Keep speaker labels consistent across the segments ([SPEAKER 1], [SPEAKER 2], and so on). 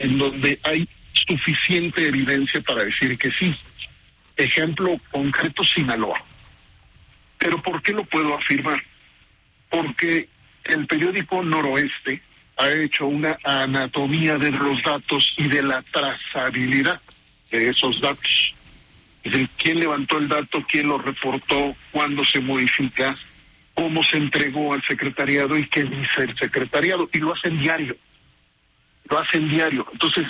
[SPEAKER 1] en donde hay suficiente evidencia para decir que sí. Ejemplo concreto, Sinaloa. ¿Pero por qué lo puedo afirmar? Porque el periódico Noroeste ha hecho una anatomía de los datos y de la trazabilidad de esos datos. Es decir, quién levantó el dato, quién lo reportó, cuándo se modifica, cómo se entregó al secretariado y qué dice el secretariado. Y lo hacen diario. Entonces,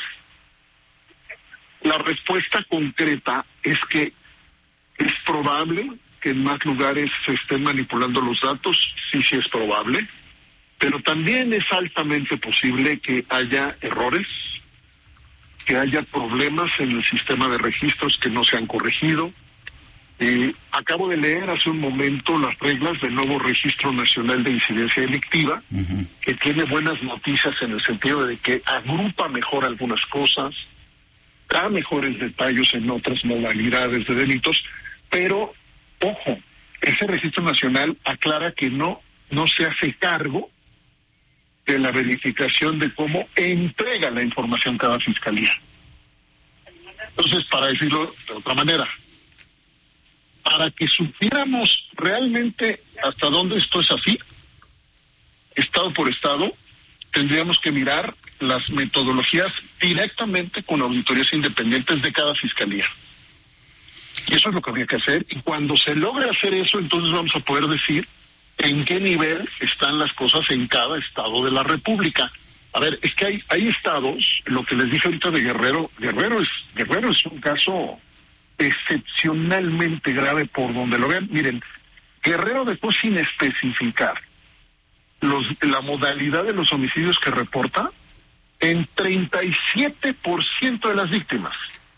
[SPEAKER 1] la respuesta concreta es que es probable que en más lugares se estén manipulando los datos, sí es probable, pero también es altamente posible que haya errores, que haya problemas en el sistema de registros que no se han corregido. Acabo de leer hace un momento las reglas del nuevo Registro Nacional de Incidencia Delictiva, que tiene buenas noticias en el sentido de que agrupa mejor algunas cosas, da mejores detalles en otras modalidades de delitos, pero, ojo, ese registro nacional aclara que no se hace cargo de la verificación de cómo entrega la información cada fiscalía. Entonces, para decirlo de otra manera, para que supiéramos realmente hasta dónde esto es así, estado por estado, tendríamos que mirar las metodologías directamente con auditorías independientes de cada fiscalía. Y eso es lo que habría que hacer, y cuando se logre hacer eso, entonces vamos a poder decir en qué nivel están las cosas en cada estado de la República. A ver, es que hay estados, lo que les dije ahorita de Guerrero es un caso excepcionalmente grave por donde lo vean. Miren, Guerrero dejó sin especificar la modalidad de los homicidios que reporta en 37% de las víctimas.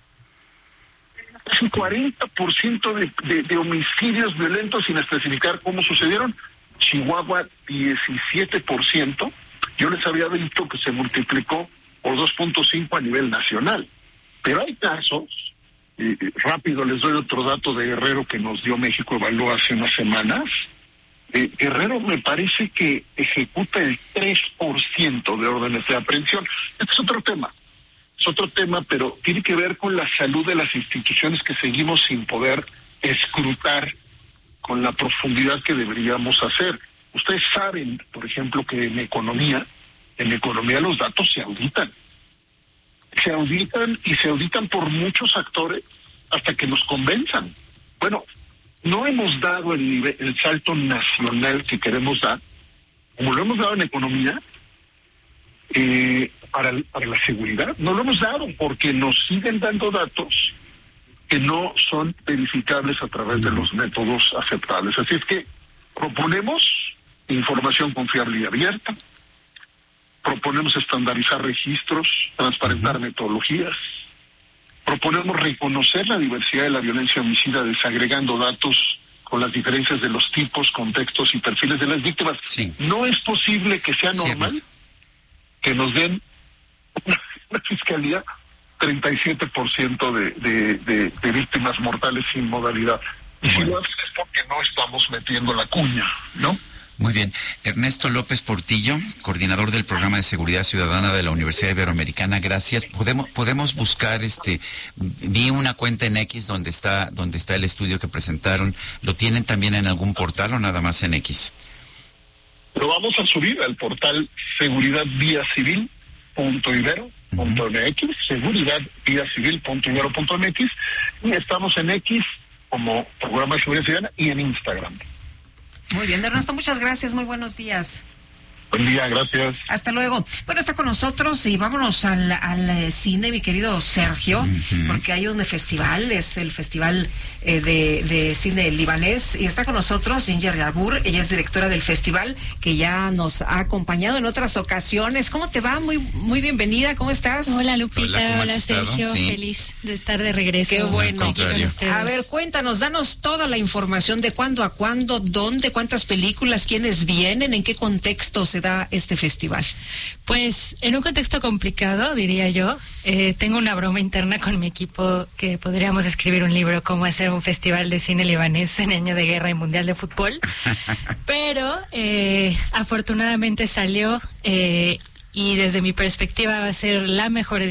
[SPEAKER 1] Es un 40% de homicidios violentos sin especificar cómo sucedieron. Chihuahua, 17%. Yo les había visto que se multiplicó por 2.5 a nivel nacional. Pero hay casos, rápido les doy otro dato de Guerrero que nos dio México Evalúa hace unas semanas. Guerrero me parece que ejecuta el 3% de órdenes de aprehensión. Este es otro tema, pero tiene que ver con la salud de las instituciones que seguimos sin poder escrutar con la profundidad que deberíamos hacer. Ustedes saben, por ejemplo, que en economía los datos se auditan y se auditan por muchos actores hasta que nos convenzan. Bueno, no hemos dado el salto nacional que queremos dar, como lo hemos dado en economía, para la seguridad. No lo hemos dado porque nos siguen dando datos que no son verificables a través de los métodos aceptables. Así es que proponemos información confiable y abierta, proponemos estandarizar registros, transparentar metodologías, proponemos reconocer la diversidad de la violencia homicida desagregando datos con las diferencias de los tipos, contextos y perfiles de las víctimas. Sí. No es posible que sea normal que nos den una fiscalía 37% de víctimas mortales sin modalidad. Y si lo haces es porque no estamos metiendo la cuña, ¿no?
[SPEAKER 2] Muy bien. Ernesto López Portillo, coordinador del Programa de Seguridad Ciudadana de la Universidad Iberoamericana, gracias. Podemos buscar, vi una cuenta en X donde está el estudio que presentaron. ¿Lo tienen también en algún portal o nada más en X?
[SPEAKER 1] Lo vamos a subir al portal seguridadviacivil.ibero.mx, seguridadviacivil.ibero.mx, y estamos en X como Programa de Seguridad Ciudadana y en Instagram.
[SPEAKER 3] Muy bien, Ernesto, muchas gracias, muy buenos días.
[SPEAKER 1] Buen día, gracias.
[SPEAKER 3] Hasta luego. Bueno, está con nosotros y vámonos al cine, mi querido Sergio, porque hay un festival, es el Festival de Cine Libanés, y está con nosotros Ginger Yarbur, ella es directora del festival, que ya nos ha acompañado en otras ocasiones. ¿Cómo te va? Muy bienvenida, ¿cómo estás?
[SPEAKER 4] Hola, Lupita, hola Sergio, sí. Feliz de estar de regreso.
[SPEAKER 3] Qué bueno. A ver, cuéntanos, danos toda la información de cuándo a cuándo, dónde, cuántas películas, quiénes vienen, en qué contexto se da este festival.
[SPEAKER 4] Pues en un contexto complicado, diría yo. Tengo una broma interna con mi equipo que podríamos escribir un libro cómo hacer un festival de cine libanés en año de guerra y mundial de fútbol, pero afortunadamente salió y desde mi perspectiva va a ser la mejor